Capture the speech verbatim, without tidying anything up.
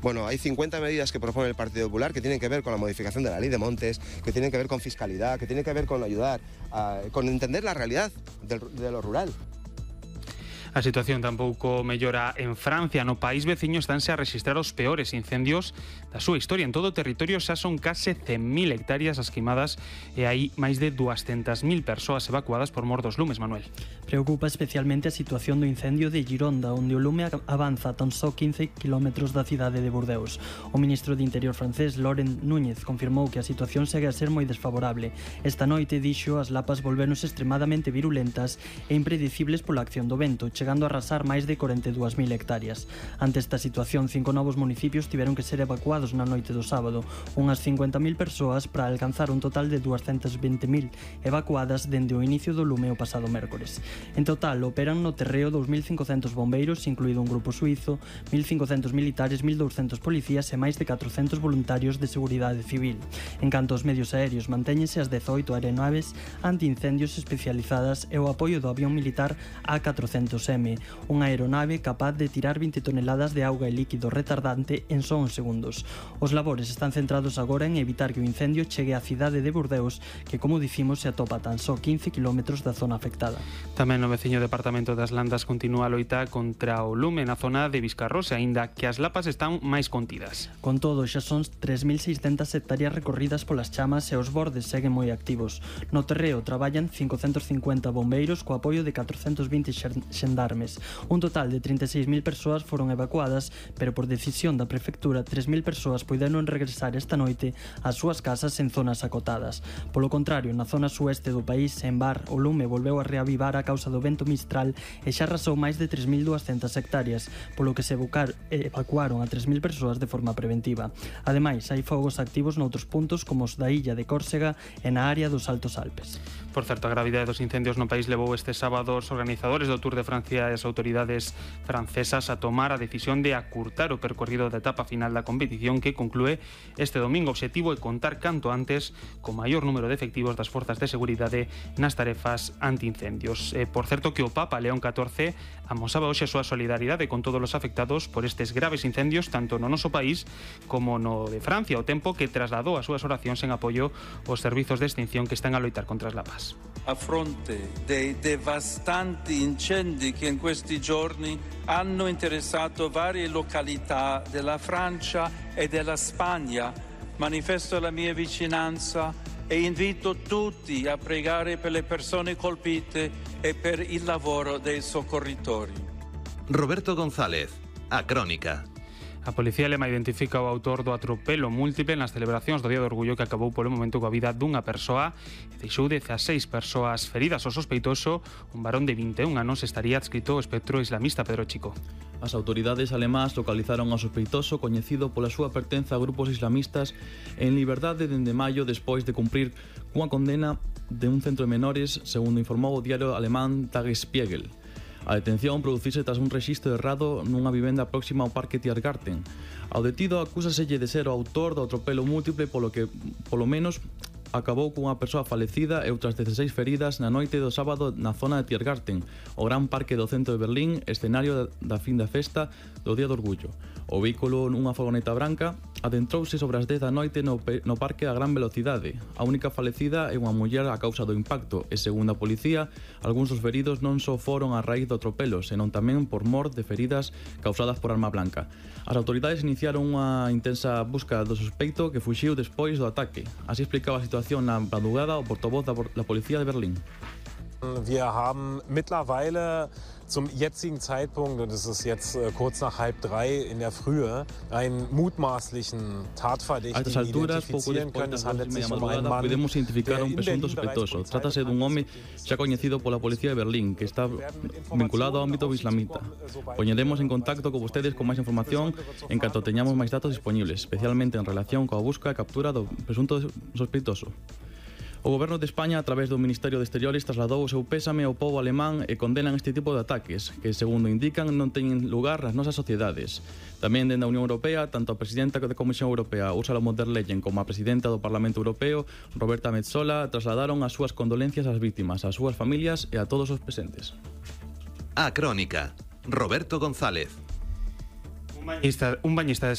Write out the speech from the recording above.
Bueno, hay cincuenta medidas que propone el Partido Popular que tienen que ver con la modificación de la ley de montes, que tienen que ver con fiscalidad, que tienen que ver con ayudar, a, con entender la realidad de, de lo rural. A situación tampouco mellora en Francia. No país veciño estánse a registrar os peores incendios da súa historia. En todo o territorio xa son case cen mil hectáreas as queimadas e hai máis de duascentas mil persoas evacuadas por mor dos lumes, Manuel. Preocupa especialmente a situación do incendio de Gironda, onde o lume avanza tan só quince kilómetros da cidade de Burdeos. O ministro de Interior francés, Laurent Núñez, confirmou que a situación segue a ser moi desfavorable. Esta noite, dixo, as lapas volveronse extremadamente virulentas e impredecibles pola acción do vento, chegando a arrasar máis de corenta e dúas mil hectáreas. Ante esta situación, cinco novos municipios tiveron que ser evacuados na noite do sábado, unhas cincuenta mil persoas para alcanzar un total de duascentas vinte mil evacuadas dende o inicio do lume o pasado mércores. En total, operan no terreo dous mil cincocentos bombeiros, incluído un grupo suizo, mil cincocentos militares, mil douscentos policías e máis de catrocentos voluntarios de seguridade civil. En canto aos medios aéreos, mantéñense as dezoito aeronaves antiincendios especializadas e o apoio do avión militar A catrocentos M, unha aeronave capaz de tirar vinte toneladas de auga e líquido retardante en só uns segundos. Os labores están centrados agora en evitar que o incendio chegue á cidade de Burdeos, que, como dicimos, se atopa tan só quince kilómetros da zona afectada. Tamén no veciño departamento das Landas continúa a loita contra o lume na zona de Viscarrosa, aínda que as lapas están máis contidas. Con todo, xa son tres mil seiscentas hectáreas recorridas polas chamas e os bordes seguen moi activos. No terreo traballan cincocentos cincuenta bombeiros co apoio de catrocentos vinte xendarmes. Un total de trinta e seis mil persoas foron evacuadas, pero por decisión da prefectura, tres mil persoas puideron regresar esta noite ás súas casas en zonas acotadas. Polo contrario, na zona sueste do país, en Bar, o lume volveu a reavivar a causa do vento mistral e xa arrasou máis de tres mil duascentas hectáreas, polo que se evacuaron a tres mil persoas de forma preventiva. Ademais, hai fogos activos noutros puntos como os da illa de Córsega e na área dos Altos Alpes. Por certo, a gravidade dos incendios no país levou este sábado os organizadores do Tour de Francia e as autoridades francesas a tomar a decisión de acurtar o percorrido da etapa final da competición que conclúe este domingo. O obxectivo é contar canto antes co maior número de efectivos das forzas de seguridade nas tarefas antiincendios. E, por certo, que o Papa León catorce amosaba hoxe a súa solidaridade con todos os afectados por estes graves incendios tanto no noso país como no de Francia, ao tempo que trasladou as súas oracións en apoio aos servizos de extinción que están a loitar contra as lapas. A fronte dei devastanti incendi che in questi giorni hanno interessato varie località della Francia e della Spagna, manifesto la mia vicinanza e invito tutti a pregare per le persone colpite e per il lavoro dei soccorritori. Roberto González, A Crónica. A policía alemá identifica o autor do atropelo múltiple nas celebracións do Día do Orgullo que acabou polo momento coa vida dunha persoa e deixou dezaseis persoas feridas. O sospeitoso, un varón de vinte e un anos, estaría adscrito ao espectro islamista. Pedro Chico. As autoridades alemás localizaron ao sospeitoso coñecido pola súa pertenza a grupos islamistas en liberdade dende maio despois de cumprir cunha condena de un centro de menores, segundo informou o diario alemán Tagesspiegel. A detención producise tras un rexistro errado nunha vivenda próxima ao Parque Tiergarten. Ao detido acúsaselle de ser o autor do atropelo múltiple polo que, polo menos, acabou cunha persoa falecida e outras dezaseis feridas na noite do sábado na zona de Tiergarten, o gran parque do centro de Berlín, escenario da fin da festa do Día do Orgullo. O vehículo nunha furgoneta branca adentrouse sobre as dez da noite no, no parque a gran velocidade. A única falecida é unha muller a causa do impacto e, segundo a policía, algúns dos feridos non só foron a raíz do atropelo, senón tamén por mor de feridas causadas por arma blanca. As autoridades iniciaron unha intensa busca do sospeito que fuxiu despois do ataque. Así explicaba a situación na madrugada o portavoz da, da policía de Berlín. Wir haben mittlerweile zum jetzigen Zeitpunkt, und es ist jetzt äh, kurz nach halb drei in der Frühe, einen mutmaßlichen Tatverdächtigen identifizieren können. Es handelt sich um einen Mann, podemos identificar der un presunto sospeitoso. Trátase dun home xa coñecido pola policía de Berlín, que está vinculado ao ámbito islamita. Poñeremos en contacto con vostedes con máis información en canto teñamos máis datos disponibles, especialmente en relación coa busca e captura do presunto sospeitoso. O Goberno de España, a través do Ministerio de Exteriores, trasladou o seu pésame ao pobo alemán e condenan este tipo de ataques, que, segundo indican, non teñen lugar nas nosas sociedades. Tamén dende a Unión Europea, tanto a presidenta da Comisión Europea, Ursula von der Leyen, como a presidenta do Parlamento Europeo, Roberta Metsola, trasladaron as súas condolencias ás vítimas, ás súas familias e a todos os presentes. A Crónica, Roberto González. Un bañista, un bañista de